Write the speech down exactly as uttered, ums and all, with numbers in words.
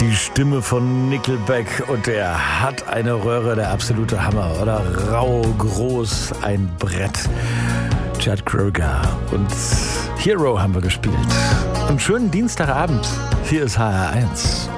Die Stimme von Nickelback und der hat eine Röhre, der absolute Hammer, oder? Rau, groß, ein Brett. Chad Kroeger und Hero haben wir gespielt. Und schönen Dienstagabend. Hier ist H R eins.